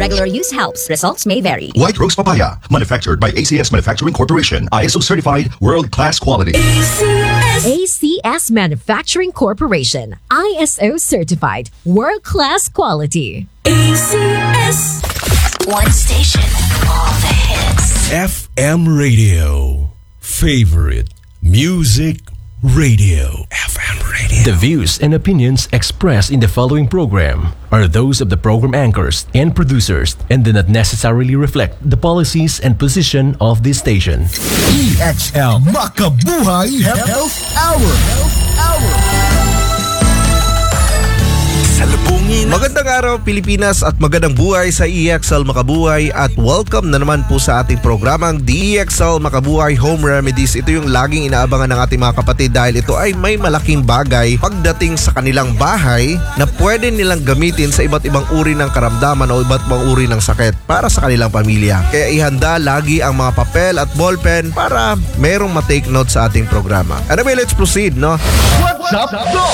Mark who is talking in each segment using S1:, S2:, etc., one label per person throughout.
S1: regular use helps. Results may vary.
S2: White Rose Papaya, manufactured by ACS Manufacturing Corporation, ISO certified, world-class quality.
S3: ACS Manufacturing Corporation, ISO certified, world-class quality.
S4: ACS. One station, all the hits.
S5: FM Radio. Favorite Music Radio. FM Radio.
S6: The views and opinions expressed in the following program are those of the program anchors and producers and do not necessarily reflect the policies and position of this station.
S7: EXL Makabuhay Health Hour.
S8: Magandang araw Pilipinas at magandang buhay sa EXL Makabuhay at welcome na naman po sa ating programang The EXL Makabuhay Home Remedies. Ito yung laging inaabangan ng ating mga kapatid dahil ito ay may malaking bagay pagdating sa kanilang bahay na pwede nilang gamitin sa iba't ibang uri ng karamdaman o iba't ibang uri ng sakit para sa kanilang pamilya. Kaya ihanda lagi ang mga papel at ballpen para merong matake note sa ating programa. Anyway, let's proceed, no?
S7: What's up, bro?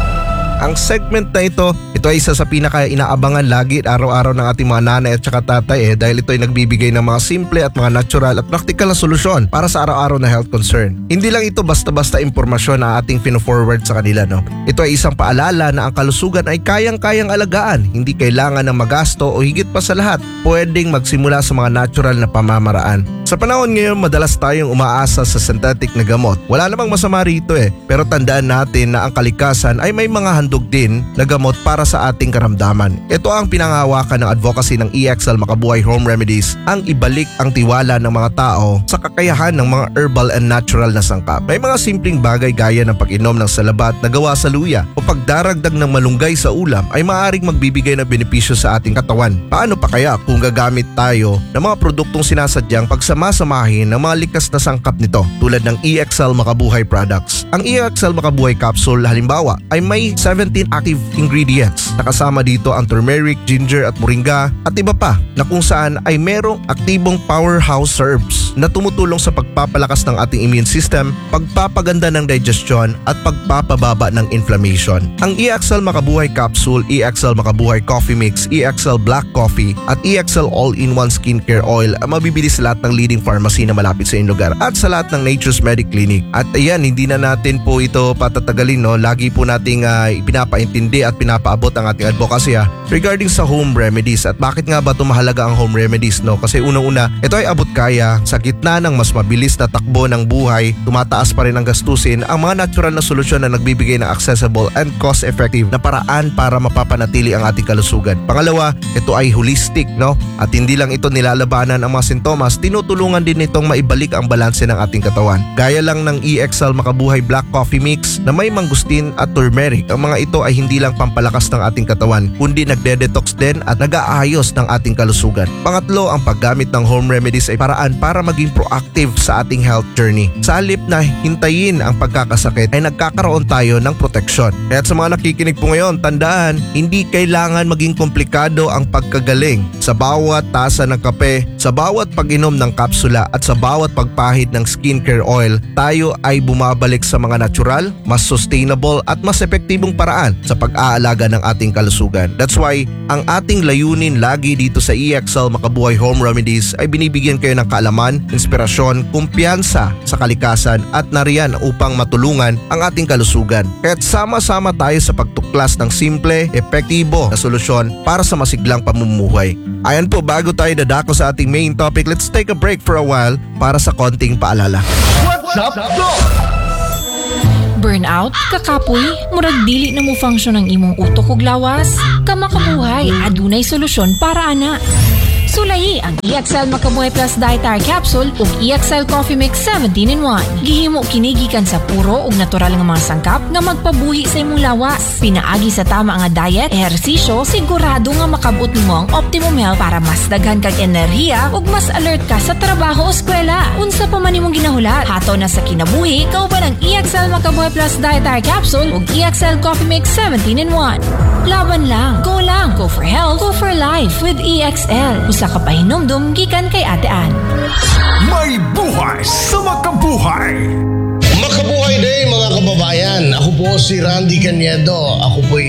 S8: Ang segment na ito ay isa sa pinaka-inaabangan lagi araw-araw ng ating mga nanay at saka tatay dahil ito ay nagbibigay ng mga simple at mga natural at practical na solusyon para sa araw-araw na health concern. Hindi lang ito basta-basta impormasyon na ating pino-forward sa kanila, no? Ito ay isang paalala na ang kalusugan ay kayang-kayang alagaan, hindi kailangan ng magasto o higit pa sa lahat, pwedeng magsimula sa mga natural na pamamaraan. Sa panahon ngayon, madalas tayong umaasa sa synthetic na gamot. Wala namang masama rito pero tandaan natin na ang kalikasan ay may mga handog din na gamot para sa ating karamdaman. Ito ang pinangahawakan ng advocacy ng EXL Makabuhay Home Remedies, ang ibalik ang tiwala ng mga tao sa kakayahan ng mga herbal and natural na sangkap. May mga simpleng bagay gaya ng pag-inom ng salabat na gawa sa luya o pagdaragdag ng malunggay sa ulam ay maaaring magbibigay ng benepisyo sa ating katawan. Paano pa kaya kung gagamit tayo ng mga produktong sinasadyang pagsamasamahin ng mga likas na sangkap nito tulad ng EXL Makabuhay products? Ang EXL Makabuhay capsule halimbawa ay may 17 active ingredients. Nakasama dito ang turmeric, ginger at moringa at iba pa na kung saan ay merong aktibong powerhouse herbs na tumutulong sa pagpapalakas ng ating immune system, pagpapaganda ng digestion at pagpapababa ng inflammation. Ang EXL Makabuhay Capsule, EXL Makabuhay Coffee Mix, EXL Black Coffee at EXL All-in-One Skincare Oil ang mabibili sa lahat ng leading pharmacy na malapit sa inyong lugar at sa lahat ng Nature's Medic Clinic. At ayan, hindi na natin po ito patatagalin, no? Lagi po nating pinapaintindi at pinapaabot ang ating advocacy regarding sa home remedies. At bakit nga ba ito mahalaga ang home remedies, no? Kasi unang-una, ito ay abot kaya sa gitna ng mas mabilis na takbo ng buhay, tumataas pa rin ang gastusin, ang mga natural na solusyon na nagbibigay ng accessible and cost-effective na paraan para mapapanatili ang ating kalusugan. Pangalawa, ito ay holistic, no? At hindi lang ito nilalabanan ang mga sintomas, tinutulungan din itong maibalik ang balanse ng ating katawan. Gaya lang ng EXL Makabuhay Black Coffee Mix na may mangustin at turmeric. Ang mga ito ay hindi lang pampalakas ng ating katawan, kundi nagde-detox din at nag-aayos ng ating kalusugan. Pangatlo, ang paggamit ng home remedies ay paraan para maging proactive sa ating health journey. Sa halip na hintayin ang pagkakasakit ay nagkakaroon tayo ng proteksyon. Kaya sa mga nakikinig po ngayon, tandaan, hindi kailangan maging komplikado ang pagkagaling. Sa bawat tasa ng kape, sa bawat pag-inom ng kapsula at sa bawat pagpahid ng skincare oil, tayo ay bumabalik sa mga natural, mas sustainable at mas epektibong paraan sa pag-aalaga ng ating kalusugan. That's why ang ating layunin lagi dito sa EXL Makabuhay Home Remedies ay binibigyan kayo ng kaalaman, inspirasyon, kumpiyansa sa kalikasan at nariyan upang matulungan ang ating kalusugan. Kaya't sama-sama tayo sa pagtuklas ng simple, epektibo na solusyon para sa masiglang pamumuhay. Ayan po, bago tayo dadako sa ating main topic, let's take a break for a while para sa konting paalala.
S7: What's up, bro?
S9: Burnout, kakapoy, murag dili na mo function ang imong utok ug lawas. Kamakabuhay, adunay solusyon para ana. Sulayi ang EXL Makabuhay Plus Dietary Capsule ug EXL Coffee Mix 17-in-1. Gihimo kini gikan sa puro ug natural nga mga sangkap nga magpabuhi sa imong lawas. Pinaagi sa tama nga diet, ehersisyo, sigurado nga makabot nimo ang optimum health para mas daghan kag enerhiya ug mas alert ka sa trabaho o eskwela. Unsa pa man imong ginahulat, hato na sa kinabuhi, kauban ang EXL Makabuhay Plus Dietary Capsule ug EXL Coffee Mix 17-in-1. Laban lang, go for health, go for life with EXL. Usa ka pahinomdom gikan kay Ate Ann.
S7: May buhay sa makabuhay!
S10: Makabuhay day mga kababayan! Ako po si Randy Caniedo. Ako po